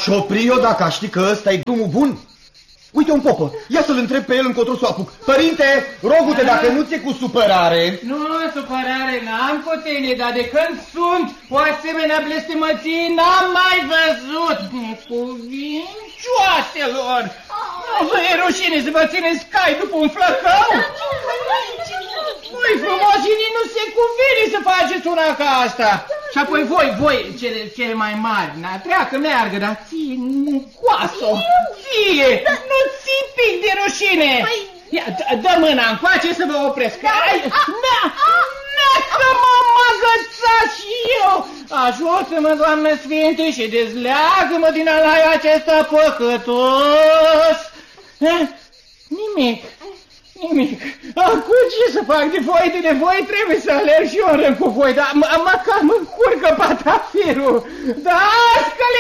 M-aș opri eu dacă aș ști că ăsta e drumul bun. Uite un popă, ia să-l întreb pe el încotro să o apuc. Părinte, rogu-te, dacă nu ți-e cu supărare. Nu, supărare n-am cu tine, dar de când sunt o asemenea blestemăție n-am mai văzut. Necuvincioaselor! Nu vă e rușine să vă țineți cai după un flăcău? Voi frumosinii nu se cuvine să faceți una ca asta. Și apoi voi, cele mai mari, treacă, meargă, dar ție, coasă, ție, nu ții pic de rușine. Ia, dă mâna încoace să vă opresc. Că m-am agățat și eu. Ajută-mă, Doamnă Sfinte, și dezleagă-mă din alaiul acesta păcătos. Nimic. Acum ce să fac de voi trebuie să alerg și eu în rând cu voi, dar măcar mă încurcă patafirul. Dascăle!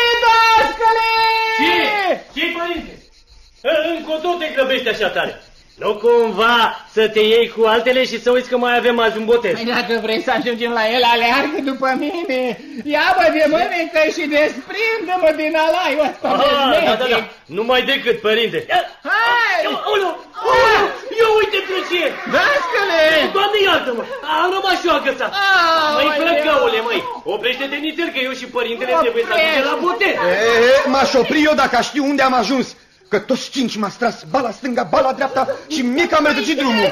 Ce, părinte? Încotro te grăbești așa tare. Nu cumva să te iei cu altele și să uiți că mai avem azi un botez. Dacă vrei să ajungem la el, aleargă după mine. Ia-mă de mânecă și desprinde-mă din alaiul ăsta de Da. Numai decât, părinte. Hai! Eu uite pe ce! Dascăle! Doamne, iartă-mă! Am rămas și eu agățat. Măi, flăcăule, măi! Oprește-te nițel că eu și părintele trebuie să ajungem la botez. M-aș opri eu dacă aș ști unde am ajuns. Că toți cinci m-a stras, ba la stânga, ba la dreapta și mie că am rătăcit drumul.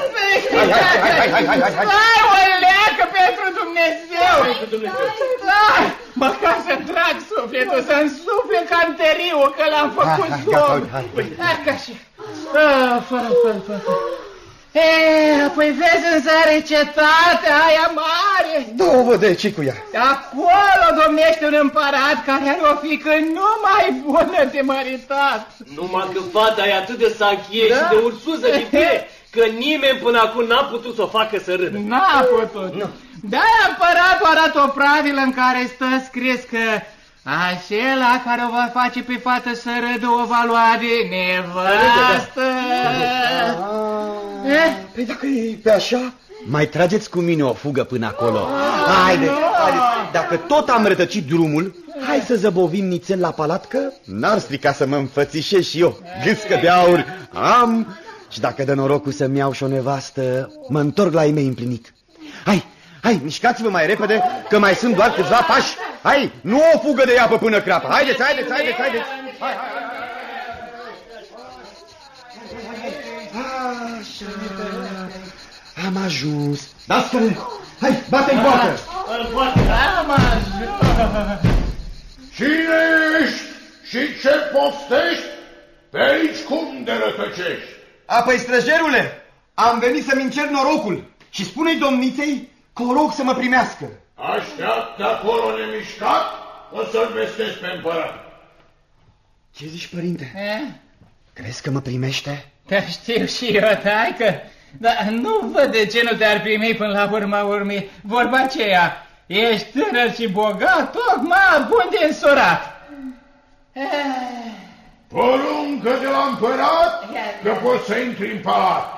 Hai, o leacă pentru Dumnezeu! Măcar să trag sufletul, să-mi sufle canteriul, că l-am făcut somn. Hai, așa. Fără. Apoi vezi în zare cetatea aia mare. Două de ce cu ea? Acolo domnește un împărat care are o fiică numai bună de măritat. Numai că fata e atât de sachie și de ursuză de tine, că nimeni până acum n-a putut să o facă să râdă. N-a putut. De-aia împăratul arată o pravilă în care stă scris că acela care o va face pe fată să râdă o va lua de nevastă. Păi dacă e pe așa, mai trageți cu mine o fugă până acolo. Haideți. Dacă tot am rătăcit drumul, hai să zăbovim nițel la palat, că n-ar strica să mă înfățișez și eu. Gâscă de aur am și dacă dă norocul să-mi iau și o nevastă, mă întorc la ei mei împlinit. Hai, mișcați-vă mai repede, că mai sunt doar câțiva pași. Hai, nu o fugă de iapă până crapă. Haideți. Hai. Așa, am ajuns. Dascăle, hai, bate-i poartă. Am ajuns. Cine ești și ce poftești? Pe aici cum de rătăcești? Apoi, străjerule, am venit să-mi încerc norocul și spune-i domniței că o rog să mă primească. Așteaptă acolo nemișcat, o să-l vestesc pe împărat. Ce zici, părinte? Crezi că mă primește? Te știu și eu, taică, dar nu văd de ce nu te-ar primi până la urma urmei. Vorba aceea, ești tânăr și bogat, tocmai bun de însurat. Poruncă de la împărat că poți să intri în palat.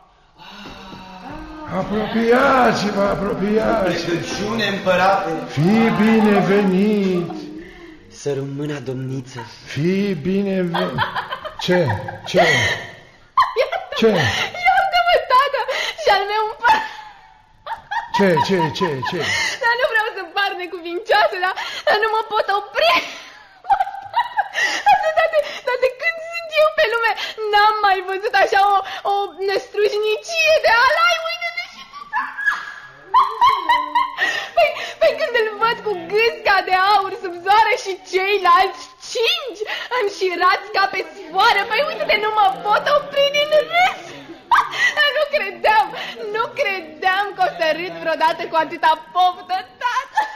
Apropiați-vă. Plecăciune, împărate. Fii binevenit. Să rămână, domniță. Fii binevenit. Ce? Iartă-mă, tată, și-al meu împărat. Ce? Dar nu vreau să par necuvincioasă, dar nu mă pot opri. Dar de când sunt eu pe lume, n-am mai văzut așa o năstrușnicie de alai. Uite-te și tu. Păi când îl văd cu gâsca de aur sub zoară și ceilalți cinci înșirați ca pe sfoară, păi uite-te, nu mă pot opri din râs. Nu credeam că o să râd vreodată cu atâta poftă, tată.